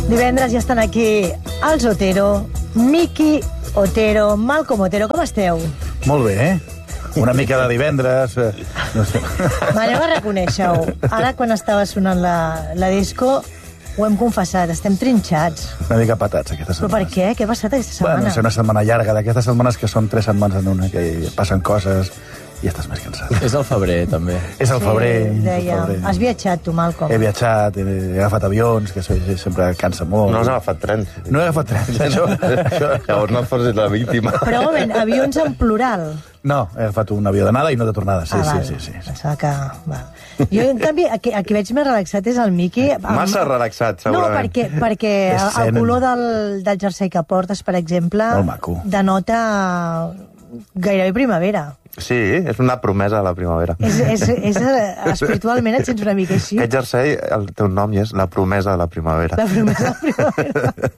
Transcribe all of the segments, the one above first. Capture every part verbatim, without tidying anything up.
Divendres ja estan aquí els Otero, Miki Otero, Malcom Otero. Com esteu? Molt bé, eh? Una mica de divendres... Eh, no sé. M'aneu a reconèixer-ho. Ara, quan estava sonant la, la disco, ho hem confessat, estem trinxats. Una mica patats, aquesta setmana. Però per què? Què ha passat aquesta setmana? Bueno, és una setmana llarga, d'aquestes setmanes que són tres setmanes en una, que passen coses i estàs més cansat. És el febrer, també. És el febrer. Sí, deia. El febrer. Has viatjat, tu, Malcom? He viatjat, he, he agafat avions, que sempre cansa molt. No has agafat trens. No he agafat trens, això. això. Llavors no et fos la víctima. Però, un moment, avions en plural. No, he agafat un avió d'anada i no de tornada. Sí, ah, sí, val. sí, sí, sí. Pensava que... Val. Jo, en canvi, aquí, aquí veig més relaxat és el Miki. Amb... Massa relaxat, segurament. No, perquè, perquè el, el color del, del jersei que portes, per exemple, molt maco. Denota gairebé primavera. Sí, és una promesa de la primavera. És, és, és, espiritualment et sents una mica així. Aquest jersei, el teu nom és la promesa de la primavera. La promesa de la primavera.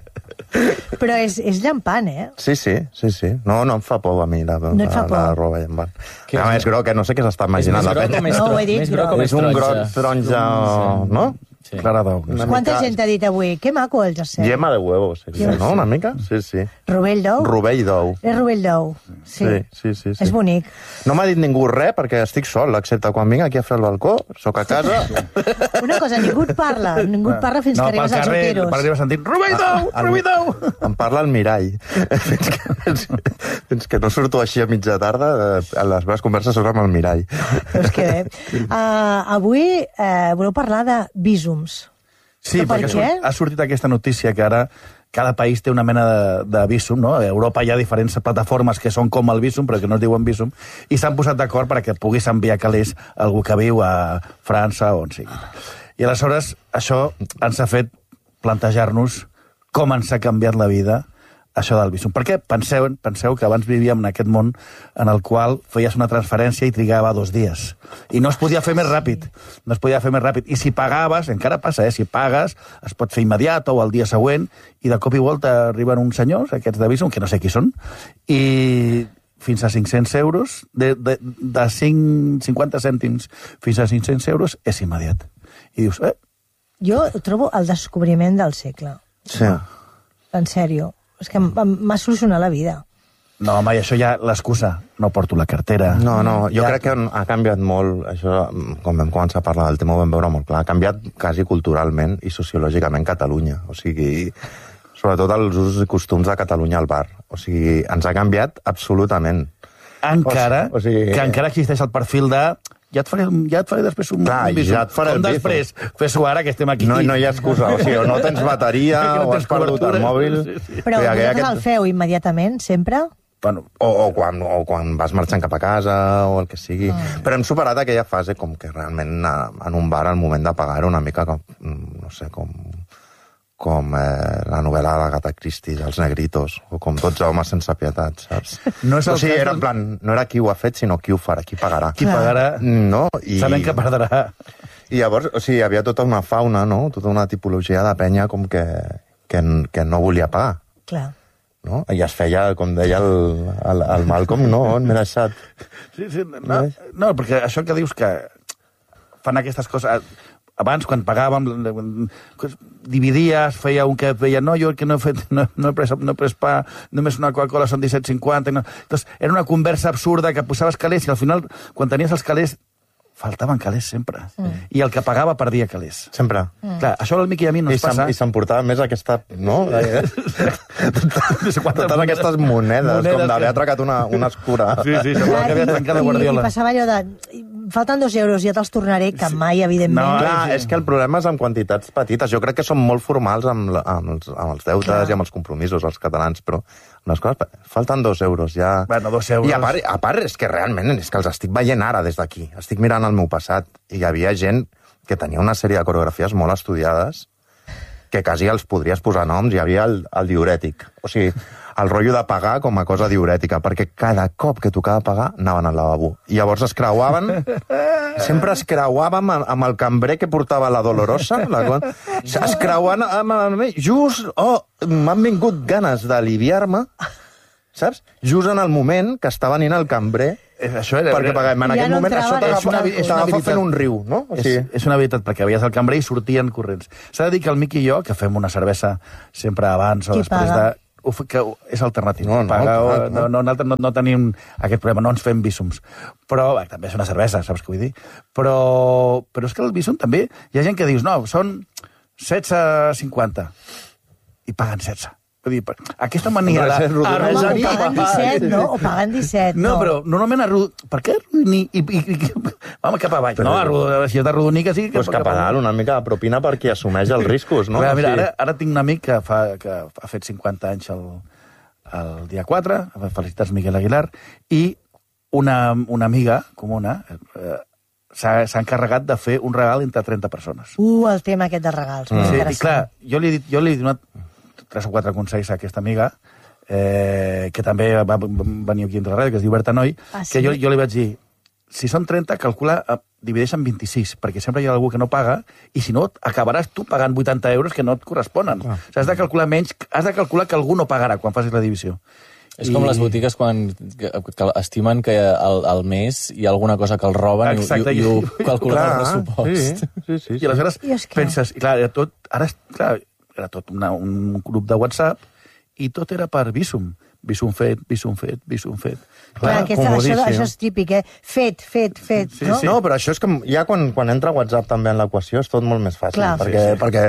Però és, és llampant, eh? Sí, sí, sí, sí. No, no em fa por a mi la, no et fa la, por. la roba llampant. A més groc, que no sé què s'està imaginant la penya. No, ho he dit, més groc o més és un taronja. groc taronja, no? Sí. Clara d'ou. Quanta gent t'ha dit avui? Que maco el jersei. Yema de huevo, seria, no? Una mica? Sí, sí. Rovell d'ou? Rovell d'ou. És rovell d'ou. Sí. Sí, sí, sí, sí. És bonic. No m'ha dit ningú res, perquè estic sol, excepte quan vinc aquí a fer el balcó, sóc a casa... Una cosa, ningú et parla, ningú et parla fins no, que arribes als Oteros. No, per arribar sentint, rovell d'ou, rovell d'ou! Em parla el mirall. fins, que, fins que no surto així a mitja tarda, a les meves converses són amb el mirall. Pues que bé. Uh, avui uh, voleu parlar de vísums. Sí, per perquè què? ha sortit aquesta notícia que ara cada país té una mena de, de vísum, no? A Europa hi ha diferents plataformes que són com el vísum, però que no es diuen vísum, i s'han posat d'acord perquè puguis enviar calés a algú que viu a França o on sigui. I aleshores això ens ha fet plantejar-nos com ens ha canviat la vida això del vísum. Perquè penseu, penseu que abans vivíem en aquest món en el qual feies una transferència i trigava dos dies. I no es podia fer més ràpid. No es podia fer més ràpid. I si pagaves, encara passa, eh? Si pagues, es pot fer immediat o el dia següent, i de cop i volta arriben uns senyors, aquests de vísum, que no sé qui són, i fins a cinc-cents euros, de, de, de cinc, cinquanta cèntims fins a cinc-cents euros, és immediat. I dius, eh? Jo trobo el descobriment del segle. Sí. En sèrio. És que m'ha solucionat la vida. No, home, i això ja l'excusa. No porto la cartera. No, no, jo ja... crec que ha canviat molt, això, quan vam començar a parlar del tema ho vam veure molt clar, ha canviat quasi culturalment i sociològicament Catalunya. O sigui, sobretot els usos i costums de Catalunya al bar. O sigui, ens ha canviat absolutament. Encara, o sigui... que encara existeix el perfil de... Ja et faré, ja et faré després un, Clar, un vísum. Ja et faré Com després? Fes-ho ara, que estem aquí. No, no hi ha excusa. O sigui, o no tens bateria, no o has perdut el mòbil... Sí, sí. Però sí, vosaltres aquest... el feu immediatament, sempre? Bueno, o, o, quan, o quan vas marxant cap a casa, o el que sigui. Mm. Però hem superat aquella fase com que realment en un bar, al moment de pagar, era una mica com, no sé, com... com eh, la novel·la de l'Agatha Christie, dels negritos, o com dotze homes sense pietat, saps? No és el o sigui, cas era del... en plan, no era qui ho ha fet, sinó qui ho farà, qui pagarà. Qui pagarà, no? I... sabent que perdrà. I llavors, o sigui, hi havia tota una fauna, no? Tota una tipologia de penya com que, que, que no volia pagar. Clar. No? I es feia, com deia el, el, el Malcom, no? On m'he deixat? Sí, sí, no, no, perquè això que dius que fan aquestes coses... Abans, quan pagàvem, dividies, feia un que feia no, jo que no he, fet, no, no he, pres, no he pres pa, només una Coca-Cola són disset cinquanta. No. Entonces, era una conversa absurda que posaves calés i al final, quan tenies els calés, faltaven calés sempre. Mm. I el que pagava perdia calés. Sempre. Mm. Clar, això al Miqui i a mi no I ens passa. I s'emportava més aquesta... No? Totes aquestes monedes, monedes com d'haver que... atracat una, una escura. Sí, sí, semblava que havia trencat la Guardiola. I, i passava allò de... Falten dos euros, ja te'ls tornaré, que mai, evidentment. No, clar, és que el problema és amb quantitats petites. Jo crec que són molt formals amb, amb, els, amb els deutes clar. I amb els compromisos, els catalans, però unes coses... Falten dos euros, ja... Bueno, dos euros... I a part, a part és que realment és que els estic veient ara des d'aquí. Estic mirant el meu passat i hi havia gent que tenia una sèrie de coreografies molt estudiades que quasi els podries posar noms. Hi havia el, el diurètic. O sigui, el rotllo de pagar com a cosa diurètica, perquè cada cop que tocava pagar anaven al lavabo. I llavors es creuaven, sempre es creuàvem amb el cambrer que portava la Dolorosa, la... es creuen amb, amb mi, just, oh, m'han vingut ganes d'aliviar-me saps? Just en el moment que està venint el cambrer, això era, perquè era, en ja aquell no moment això t'agafa fent un riu, no? O sigui... és, és una veritat, perquè veies el cambrer i sortien corrents. S'ha de dir que el Miqui i jo, que fem una cervesa sempre abans o Qui després paga? de... que és alternatiu. No, no, paga, clar, no, no, no, no, no tenim aquest problema, no ens fem bísums. Però bé, també és una cervesa, saps què vull dir? Però, però és que el bísum també... Hi ha gent que dius, no, són setze cinquanta i paguen setze. Vull dir, aquesta mania de... Home, o paguen disset, no? O paguen disset, no? No, però normalment arrodonir... Per què arrodonir? I, i, i, home, cap a baix. No, arrodonir, si has d'arrodonir, que sí... Pues cap a dalt, una mica de propina per qui assumeix els riscos, no? Clar, mira, ara, ara tinc un amic que, fa, que ha fet cinquanta anys el, el dia quatre, felicitats Miguel Aguilar, i una, una amiga comuna eh, s'ha encarregat de fer un regal entre trenta persones. Uh, el tema aquest dels regals. Mm. Sí, i clar, jo li, he dit, jo li he donat tres o quatre consells a aquesta amiga, eh, que també va venir aquí entre la ràdio, que es diu Berta Noi, ah, sí? que jo, jo li vaig dir, si són trenta, calcula, divideix en vint-i-sis, perquè sempre hi ha algú que no paga, i si no, acabaràs tu pagant vuitanta euros que no et corresponen. Ah. O sigui, has de calcular menys, has de calcular que algú no pagarà quan facis la divisió. És I... com les botigues quan que, que estimen que al, al mes hi ha alguna cosa que els roben. Exacte, i, i, i ho calculen al pressupost. Sí, sí, sí. I aleshores I penses, i clar, era tot, ara, clar, era tot una, un grup de WhatsApp i tot era per Bizum. Bizum fet, Bizum fet, Bizum fet. Clar, clar aquesta, això, això és típic, eh? Fet, fet, fet, sí, no? Sí. No, però això és que ja quan, quan entra WhatsApp també en l'equació és tot molt més fàcil. Clar. Perquè, sí, sí. perquè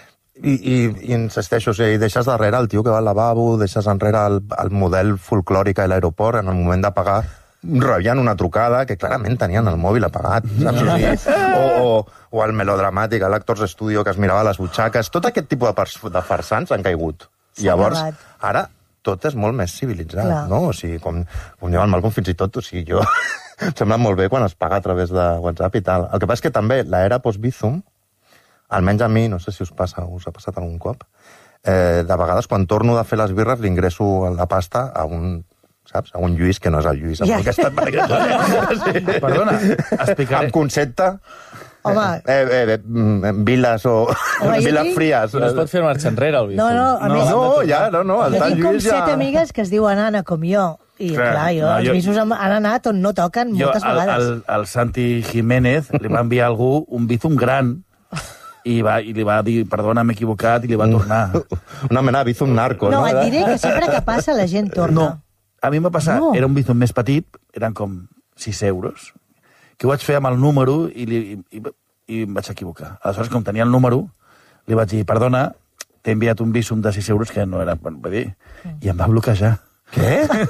i, i, i insisteixo, o sigui, deixes darrere el tio que va al lavabo, deixes enrere el, el model folclòric a l'aeroport en el moment de pagar, rebien una trucada que clarament tenien el mòbil apagat, saps? O, sigui, o, o, o el melodramàtic, l'Actors Studio que es mirava a les butxaques, tot aquest tipus de, de farsants han caigut. I llavors, ara, tot és molt més civilitzat, clar. No? O sigui, com, com diu el Malcolm, fins i tot, o sigui, jo... em sembla molt bé quan es paga a través de WhatsApp i tal. El que passa és que també l'era post-Bizum, almenys a mi, no sé si us passa, us ha passat algun cop, eh, de vegades quan torno de fer les birres li ingresso la pasta a un... saps? A un Lluís que no és el Lluís amb yeah. el que ha estat... Sí. Perdona, explicaré. Amb concepte... Home... Eh, eh, eh, viles o... Home, viles fries. No es pot fer marxa enrere, el Bizum. No, no, a no, més... No, ja, no, no. El jo tinc com ja... set amigues que es diuen Anna, com jo. I, clar, clar jo, no, els jo... Bizums han anat on no toquen jo, moltes vegades. Jo, al Santi Jiménez, li va enviar a algú un Bizum gran i, va, i li va dir, perdona, m'he equivocat, i li va tornar. Una mena de Bizum narco, no? No, et diré que sempre que passa la gent torna. No. A mi m'ha passat, no. Era un Bizum més petit, eren com sis euros, que ho vaig fer amb el número i, li, i, i em vaig equivocar. Aleshores, com tenia el número, li vaig dir, perdona, t'he enviat un Bizum de sis euros que no era... Va dir, i em va bloquejar. Què?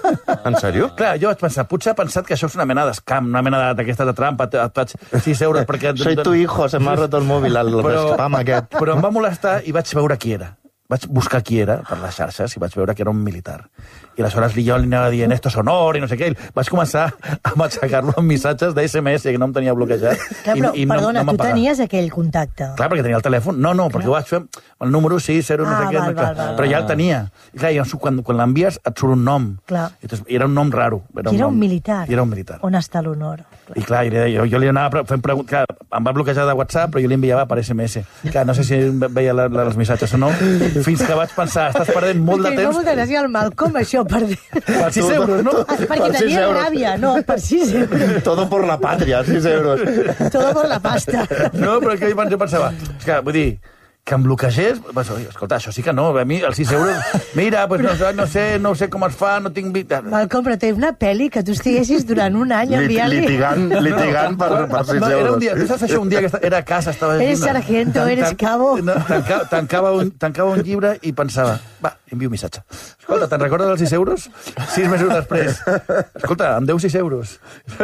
En sèrio? Clar, jo vaig pensar, potser ha pensat que això és una mena d'escam, una mena d'aquesta de trampa, et faig sis euros perquè... Soy tu hijo, se m'ha roto el mòbil, el spam aquest. Però em va molestar i vaig veure qui era. Vaig buscar qui era per les xarxes i vaig veure que era un militar. I aleshores jo li anava dient esto es honor i no sé què. Vaig començar a matxacar-lo amb missatges de esse eme esse que no em tenia bloquejat. Clar, però, i, i perdona, no, no tu tenies aquell contacte. Clar, perquè tenia el telèfon. No, no, perquè ho vaig fer el número sis, zero, no ah, sé què. Val, clar, val, val, però ja el tenia. I clar, jo, quan, quan l'envies et surt un nom. Clar. Entonces, era un nom raro. Era, un, era un militar. I era un militar. On està l'honor? I clar, jo, jo li anava fent preguntes... Clar, em va bloquejar de WhatsApp, però jo li enviava per esse eme esse. Clar, no sé si veia la, la, els missatges o no, fins que vaig pensar, estàs perdent molt de temps... Perquè no m'ho al Malcolm, això, per... Per sis euros, no? Perquè tenia ràbia, no, per sis euros. Todo por la patria, sis euros. Todo por la pasta. No, però que jo pensava, és que, vull dir, que em bloquegés, pues, escolta, això sí que no, a mi els sis euros, mira, pues, no, no, sé, no sé com es fa, no tinc... Malcolm, però té una pel·li que tu estiguessis durant un any enviant-li... Litigant, litigant per, per sis no, euros. Era un dia, tu saps això, un dia que era a casa, estava... Eres sargento, tan, eres cabo... No, tancava, tancava, un, tancava un llibre i pensava, va, envio un missatge. Escolta, te'n recordes dels sis euros? Sis mesos després. Escolta, em deu sis euros.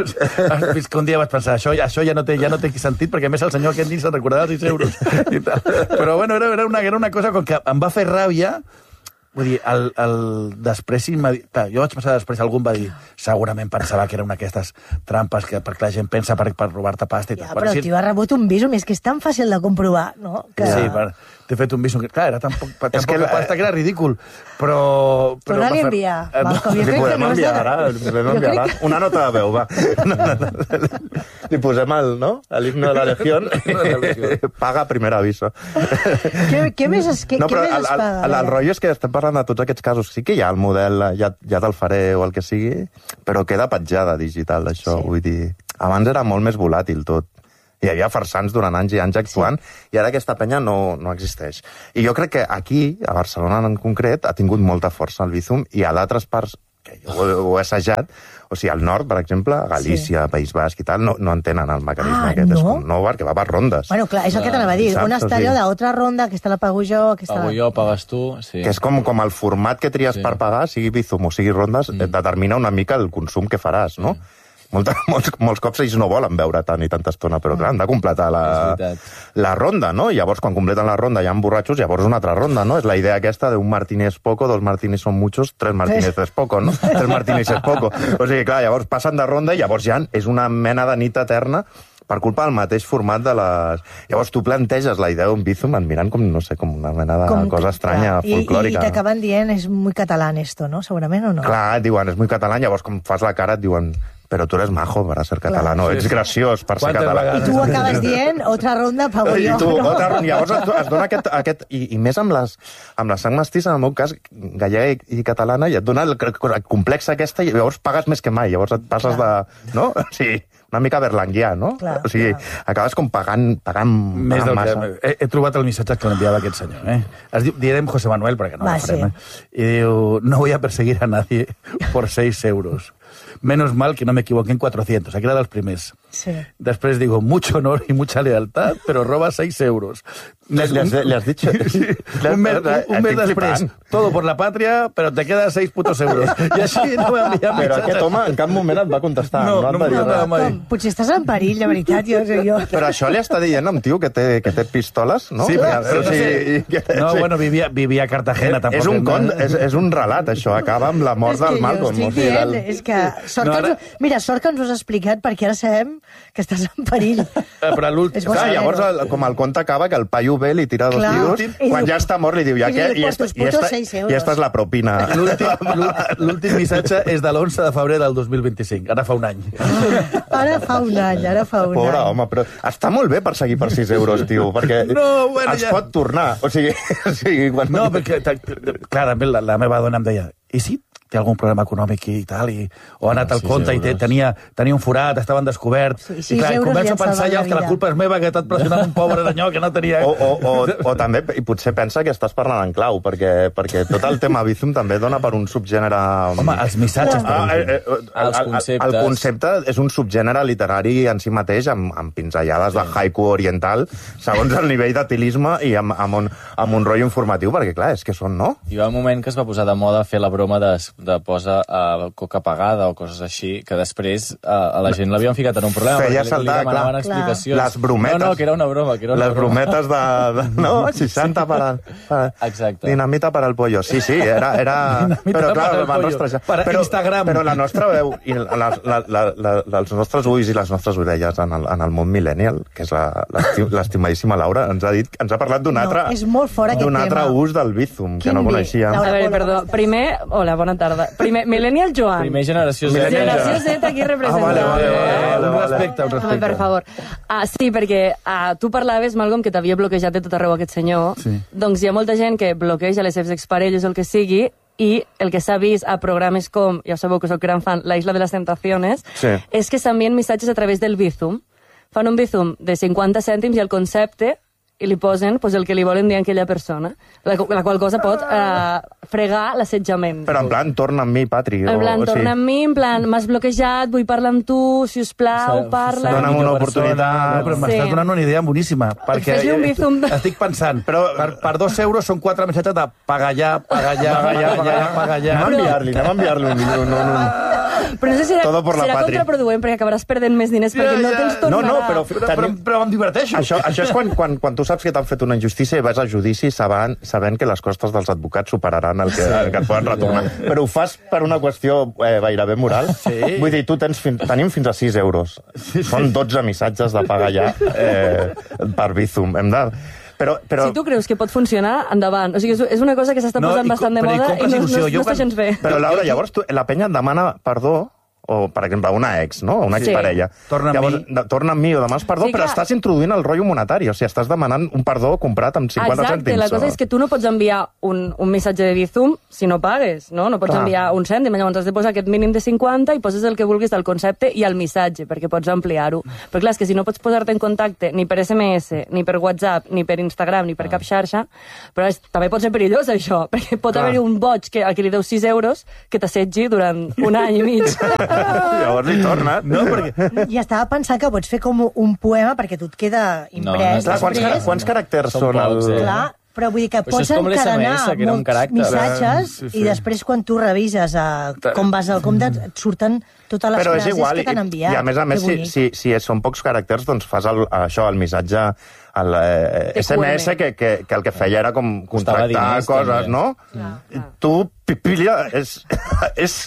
Fins que un dia vaig pensar, això, això ja, no té, ja no té sentit, perquè a més el senyor aquest ni se'n recordava els sis euros. I tal. Però bueno, era, era, una, era una cosa com que em va fer ràbia. Vull dir, el, el després... Clar, jo vaig pensar després, algú em va dir, segurament pensava que era una d'aquestes trampes que, perquè la gent pensa per, per robar-te pasta i ja, tot. Però el tio ha rebut un Bizum, és que és tan fàcil de comprovar, no? Que... Sí, per, t'he fet un Bizum. Clar, era tan poc, tan poca pasta que era ridícul, però... Torna-li a enviar. Li podem enviar ara, li podem enviar ara. Una nota de veu, va. Li posem el, no? L'himne de la Legión. Paga primer aviso. Què més es paga? El rotllo és que estem parlant de tots aquests casos. Sí que hi ha el model, ja te'l faré o el que sigui, però queda petjada digital, això. Vull dir, abans era molt més volàtil tot. Hi havia farsants durant anys i anys actuant, sí. I ara aquesta penya no, no existeix. I jo crec que aquí, a Barcelona en concret, ha tingut molta força el Bizum, i a d'altres parts, que jo ho, ho he assajat, o sigui, al nord, per exemple, a Galícia, sí. País Basc i tal, no, no entenen el mecanisme ah, aquest. No? És com, no, perquè va per rondes. Bueno, clar, és el que t'anava a dir. Una està allò d'altra ronda, aquesta la pago jo, aquesta... Pago jo, pagues tu, sí. Que és com, com el format que tries sí. per pagar, sigui Bizum o sigui rondes, mm. determina una mica el consum que faràs, no? Mm. Molta, molts, molts cops ells no volen veure tant i tanta estona, però clar, han de completar la, la ronda, no? I llavors, quan completen la ronda, hi ha borratxos, llavors una altra ronda, no? És la idea aquesta d'un Martínez poco, dos Martínez son muchos, tres Martínez es poco, no? Tres Martínez es poco. O sigui, clar, llavors passen de ronda i llavors ja és una mena de nit eterna per culpa del mateix format de les... Llavors tu planteges la idea d'un Bizum mirant com, no sé, com una mena de com, cosa estranya, clar, folclòrica. I, i t'acaben dient, és muy catalán esto, no? Segurament, o no? Clar, et diuen, és muy catalán, llavors com fas la cara et diuen... Però tu eres majo para ser català, no? Ets graciós per ser català. I tu acabes dient, otra ronda pago jo. I tu, no? otra ronda. Llavors es, es dona aquest... aquest i, I més amb, les, amb la sang mestissa, en el meu cas, gallega i, i catalana, i et dona el, el complex aquesta, i llavors pagues més que mai. Llavors et passes clar. de... No? O sigui, una mica berlanguià, no? Clar, o sigui, clar. Acabes com pagant, pagant més del massa. Que, he, he trobat el missatge que l'enviava aquest senyor, eh? Es diu, direm José Manuel, perquè no Va, la farem, sí. eh? I diu, no voy a perseguir a nadie por seis euros. Menos mal que no me equivoqué en cuatrocientos. Aquí era dels primers. Sí. Després digo, mucho honor y mucha lealtad, pero roba seis euros. ¿Le has, le has dicho? Sí. Un mes, un, un mes després, todo por la patria, pero te queda seis putos euros. I així no va enviar Però aquest home en cap moment et va contestar. No, no, no, no, no mai. Potser estàs en perill, de veritat. Jo, jo. Però això li està dient a un tio que té, que té pistoles, no? Sí, però, però sí, sí. Que, no, sí. bueno, vivia, vivia a Cartagena. És, és, un con, és, és un relat, això. Acaba amb la mort és del Malcolm. Jo estic dient, és que... Sort no, ara... que ens, mira, sort que ens ho has explicat, perquè ara sabem que estàs en perill. Però l'últim... Clar, llavors, el, com el conte acaba, que el paio ve, li tira dos tiros, quan ja està mort li diu, ja què? I, esta, i, esta, I esta és la propina. L'últim missatge és de l'onze de febrer del dos mil vint-i-cinc. Ara fa un any. Ah, ara fa un any, ara fa un Pobre any. home, però està molt bé perseguir per sis euros, tio, perquè no, bueno, es ja... pot tornar. O sigui, o sigui quan... No, perquè, clarament, la, la meva dona em deia, i si té algun problema econòmic i tal, i, o ha anat al compte i tenia, tenia un forat, estaven descobert, sí, i clar, començo a pensar ja que la culpa és meva, que he estat pressionant un pobre d'anyò que no tenia... O, o, o, o també, i potser pensa que estàs parlant en clau, perquè, perquè tot el tema Bizum també dona per un subgènere... Home, els missatges... Ah, eh, eh, el, els conceptes. El concepte és un subgènere literari en si mateix, amb, amb pinzellades de haiku oriental, segons el nivell d'etilisme i amb, amb, un, amb un rotllo informatiu, perquè clar, és que són, no? Hi va un moment que es va posar de moda fer la broma de de posa uh, coca pagada o coses així, que després uh, a la gent l'havien ficat en un problema. Feia saltar, li demanaven explicacions. Les brometes. No, no, que era una broma. Que era una les broma. brometes de... de no, seixanta per al... Exacte. Dinamita per al pollo. Sí, sí, era... era... Però clar, la nostra... Per però, Instagram. Però la nostra veu, i la, la, la, la, la, els nostres ulls i les nostres orelles en el, en el món millennial, que és l'estimadíssima Laura, ens ha dit, ens ha parlat d'un altre... No, és molt fora aquest d'un altre ús del Bizum, que no coneixíem. A veure, perdó. Primer... Hola, bona tarda. Primer, Millennial Joan. Primer generació Z. Generació Z aquí representant. Ah, vale, vale, vale, un respecte, un respecte. Per favor. Ah, sí, perquè ah, tu parlaves, Malcolm, que t'havia bloquejat de tot arreu aquest senyor. Sí. Doncs hi ha molta gent que bloqueja les seves exparelles o el que sigui, i el que s'ha vist a programes com, ja sabeu que soc gran fan, La Isla de les Tentaciones, sí. és que s'envien missatges a través del Bizum. Fan un Bizum de cinquanta cèntims i el concepte i li posen pues, el que li volen dir a aquella persona, la, la qual cosa pot uh, fregar l'assetjament. Però en plan, torna amb mi, Patri. En plan, o, torna sí. amb mi, en plan, m'has bloquejat, vull parlar amb tu, si us plau, parla... Dóna'm una oportunitat. No, però m'estàs Sí. donant una idea boníssima, perquè Fes-li un Bizum. estic pensant, però per, per dos euros són quatre missatges de pagar ja, pagar ja, pagar ja, pagar ja, pagar ja. Anem a enviar-li, anem a enviar-li un... un, un, un... Però no sé si serà, Todo por la serà patria. contraproduent, perquè acabaràs perdent més diners, perquè no te'ls No, tornarà. no, però, Però, però, però em diverteixo. Això, això és quan, quan, quan tu saps que t'han fet una injustícia i vas a judici sabent, sabent que les costes dels advocats superaran el que, el que et poden retornar. Però ho fas per una qüestió eh, gairebé moral. Sí. Vull dir, tu tens fin, tenim fins a sis euros. Sí, sí. Són dotze missatges de pagar ja eh, per Bizum. Hem de... Però, però... Si tu creus que pot funcionar, endavant. O sigui, és una cosa que s'està No, posant i co- bastant de però i moda i compres no, no, il·lusió. no, Jo no està quan- gens bé. Però, Laura, llavors tu, la penya et demana perdó, o, per exemple, una ex, no? Una Sí. exparella. Torna amb llavors, mi. de- torna amb mi o demanes perdó, Sí, però clar. estàs introduint el rotllo monetari. O sigui, estàs demanant un perdó comprat amb cinquanta Exacte, cèntims. la cosa o- és que tu no pots enviar un, un missatge de Bizum si no pagues, no? No pots Clar. enviar un cèntim, llavors has de posar aquest mínim de cinquanta i poses el que vulguis del concepte i el missatge, perquè pots ampliar-ho. Però clar, és que si no pots posar-te en contacte ni per esse eme esse, ni per WhatsApp, ni per Instagram, ni per cap xarxa, però és, també pot ser perillós, això, perquè pot Clar. haver-hi un boig que, a qui li deu sis euros que t'assetgi durant un any i mig. Llavors li torna. No, perquè... I estava pensant que pots fer com un poema perquè tu et queda No, imprès no, Clar, quants, després. quants caràcters Són són? pocs, el... eh? Clar, però vull dir que Però això és pots com l'esse eme esse, encadenar que era un molts caràcter. missatges Sí, sí. i després quan tu revises a com vas al compte et surten totes les Però és frases igual, que t'han i, enviat. i a més a més, Que si, bonic. si, si són pocs caràcters, doncs fas el, això, el missatge, el eh, T Q M. esse eme esse, que, que, que el que feia era com contractar diners, coses, també. no? Clar, clar. Tu, pipilla, és... és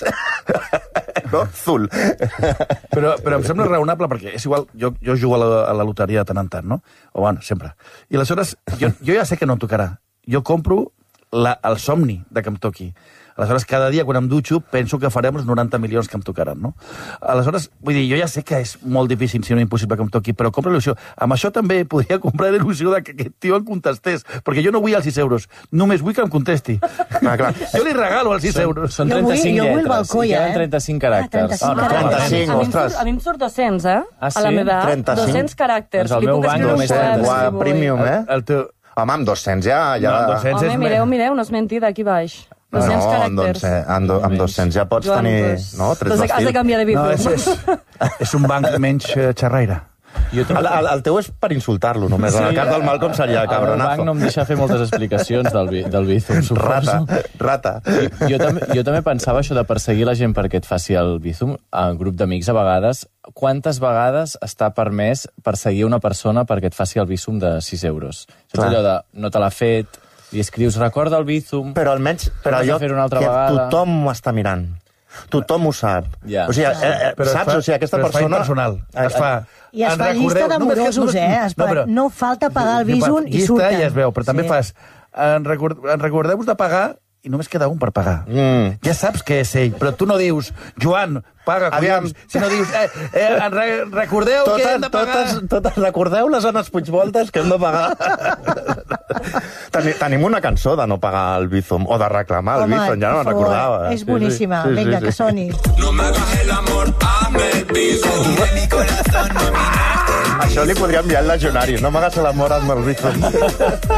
no? Zul. Però, però em sembla raonable perquè és igual, jo, jo jugo a la, a la loteria de tant en tant, no? O bueno, sempre. I aleshores, jo, jo ja sé que no em tocarà. Jo compro la, el somni de que em toqui. Aleshores, cada dia, quan em dutxo, penso que farem els noranta milions que em tocaran, no? Aleshores, vull dir, jo ja sé que és molt difícil, si no impossible que em toqui, però compro il·lusió. Amb això també podria comprar il·lusió de que aquest tio em contestés, perquè jo no vull els sis euros, només vull que em contesti. Ah, clar. Jo li regalo els sis Són, euros. són Jo vull- trenta-cinc jo vull el lletres. balcó, I ja, queden eh? trenta-cinc Ah, caràcters. trenta-cinc no, caràcters. trenta-cinc, a, mi em ostres. surt, a mi em surt dos-cents, eh? Ah, sí? A la meva edat. trenta-cinc. dos-cents caràcters. Doncs al Li meu puc banc escriure un només poema, trenta-cinc. si Uah, vull. premium, eh? El teu... Home, amb dos-cents ja... ja... No, dos-cents Home, és mireu, me- mireu, no és mentida, aquí baix. No, dos-cents amb, caràcters. dos-cents, amb, do, amb dos-cents ja pots Joan, tenir... pues, No? Tres doncs has de d'estil. canviar de No, Bizum. és, és, és un banc menys eh, xerraire. Jo tinc... El, el, el teu és per insultar-lo, només. Sí. El cas del Malcolm seria El meu banc cabronazo. no em deixa fer moltes explicacions del, bi- del Bizum, suposo. Rata, rata. Jo, jo, també, jo també pensava això de perseguir la gent perquè et faci el Bizum, en grup d'amics a vegades. Quantes vegades està permès perseguir una persona perquè et faci el Bizum de sis euros? Saps Clar. allò de no te l'ha fet, i escrius recorda el Bizum... Però almenys, però Vas a allò fer-ho una altra que vegada. tothom ho està mirant. Tothom ho sap. Ja. O sigui, eh, eh, Però es saps? fa- O sigui, aquesta però es fa persona... impersonal. Es fa... I es en fa recordeu- llista de només que- morosos, només- eh? Es fa- però- no falta pagar el Sí, Bizum i llista surten. ja es veu, però també Sí. fas... En, record, en recordeu-vos de pagar i només queda un per pagar. Mm. Ja saps que és ell, però tu no dius, Joan, paga, Aviam. collons. Si no dius, eh, eh, en re, recordeu que hem de pagar... totes, totes, recordeu les Anes Puigvoltes que hem de pagar? Teni, tenim una cançó de no pagar el Bizum, o de reclamar el Home, Bizum, ja no per me'n favor, recordava. És boníssima. Sí, sí, Vinga, sí, que sí. soni. No me hagas el amor, hazme el Bizum. De mi corazón no me Això li podria enviar el legionari. No m'hagas l'amor amb el Bizum.